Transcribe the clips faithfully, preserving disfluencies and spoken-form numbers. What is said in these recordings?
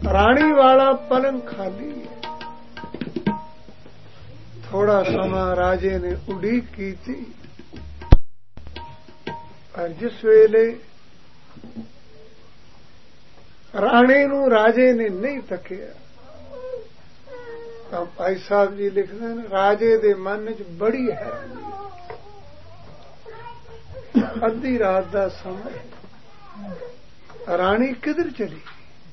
ਰਾਣੀ ਵਾਲਾ ਪਲੰਗ ਖਾਲੀ ਹੈ। ਥੋੜਾ ਸਮਾਂ ਰਾਜੇ ਨੇ ਉਡੀਕ ਕੀਤੀ, ਪਰ ਜਿਸ ਵੇਲੇ ਰਾਣੀ ਨੂੰ ਰਾਜੇ ਨੇ ਨਹੀਂ ਤੱਕਿਆ ਤਾਂ ਭਾਈ ਸਾਹਿਬ ਜੀ ਲਿਖਦੇ ਨੇ ਰਾਜੇ ਦੇ ਮਨ 'ਚ ਬੜੀ ਹੈਰਾਨੀ। ਅੱਧੀ ਰਾਤ ਦਾ ਸਮਾਂ, ਰਾਣੀ ਕਿਧਰ ਚਲੀ?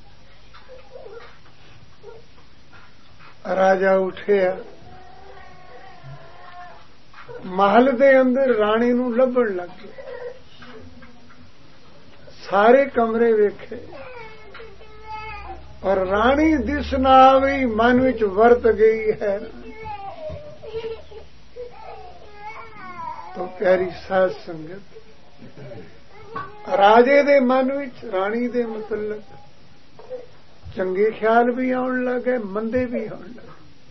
ਰਾਜਾ ਉੱਠਿਆ, महल दे अंदर रानी नूं लभण लग गया। सारे कमरे वेखे और रानी दिस ना आवी, मन विच वरत गई है। तो प्यारी साध संगत, राजे दे मन विच रानी दे मतलब चंगे ख्याल भी आउण लगे, मंदे भी आउण लगे।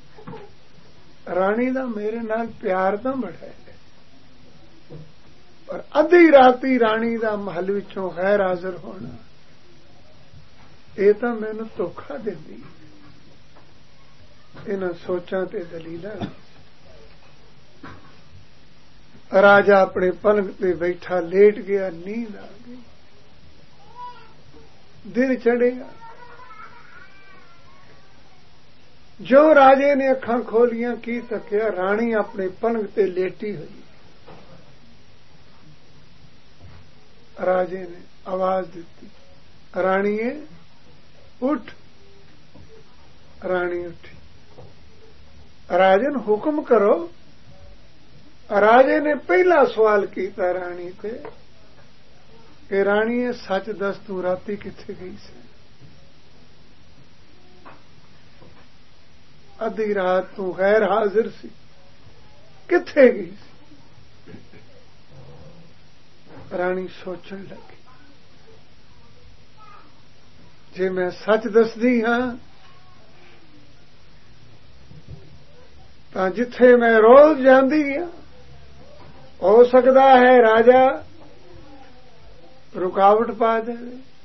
रानी दा मेरे नाल प्यार तां बड़ा है, पर अद्धी राती रानी दा महल विचों गैर हाजिर होना, ये तां मैनूं धोखा दिंदी। इन्हां सोचां ते दलीलां राजा अपने पलंग पे बैठा लेट गया, नींद आ गई। दिन चढ़ेगा, जो राजे ने अखां खोलियां की तकिया, रानी अपने पलंग ते लेटी हुई। राजे ने आवाज दी, राणीए उठ। रानी उठी। राजन हुक्म करो। राजे ने पहला सवाल किया रानी से कि राणीए सच दस तू राती किथे गई से? अद्धी रात तू गैर हाजिर सी, किथे गई सी? रानी सोचन लगी, जे मैं सच दसदी हां तां जिथे मैं रोज जांदी हां, हो सकदा है राजा रुकावट पा दे।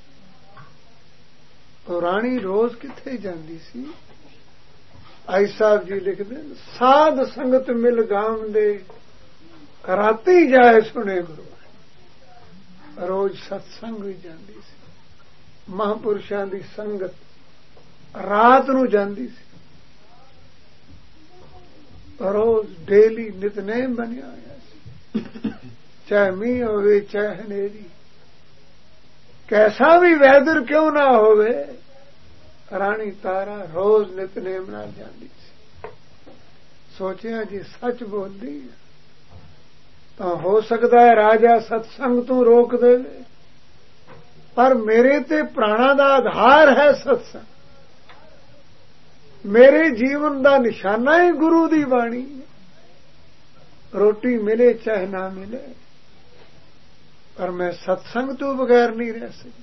तो रानी रोज किथे जांदी सी? आई साहब जी लिखते, साध संगत मिल गाम दे, राती जाए सुने गुरु। रोज सत्संग भी जाती सी, महापुरुषां दी संगत रात नूं जाती सी। रोज डेली नितनेम बनिया होया सी, चाहे मींह होवे चाहे हनेरी, कैसा भी वैदर क्यों ना होवे, रानी तारा रोज नितनेम नाल जांदी सी। सोचिया जी सच बोलदी तां हो सकदा है राजा सत्संग तों रोक देवे, पर मेरे ते प्राणा दा आधार है सत्संग। मेरे जीवन दा निशाना ही गुरु दी बाणी। रोटी मिले चाहे ना मिले, पर मैं सत्संग तो बगैर नहीं रह सकती।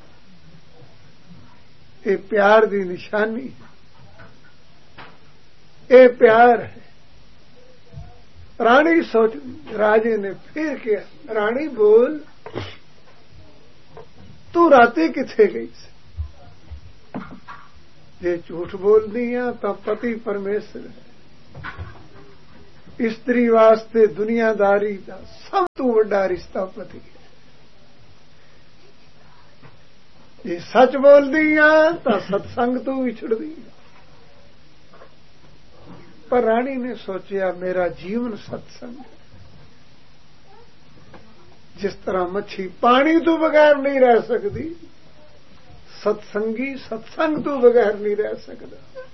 ये प्यार दी निशानी है, ये प्यार है। रानी सोच, राजे ने फिर किया, रानी बोल, तू राती किथे गई से? जे झूठ बोल दिया तो पति परमेश्वर है। स्त्री वास्ते दुनियादारी का सब तो बड़ा रिश्ता पति है। ये सच बोल दिया तो सत्संग तो विछड़ दिया। पर रानी ने सोचा मेरा जीवन सत्संग है। जिस तरह मच्छी पानी तो बगैर नहीं रह सकती, सत्संगी सत्संग तो बगैर नहीं रह सकता।